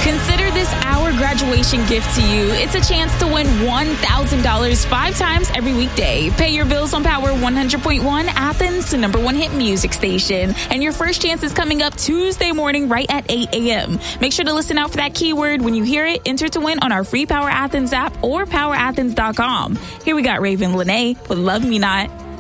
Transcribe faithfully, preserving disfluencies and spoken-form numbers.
Consider this our graduation gift to you. It's a chance to win one thousand dollars five times every weekday. Pay your bills on Power one hundred point one, Athens, the number one hit music station. And your first chance is coming up Tuesday morning right at eight a.m. Make sure to listen out for that keyword. When you hear it, enter to win on our free Power Athens app or power athens dot com. Here we got Raven Lene with Love Me Not.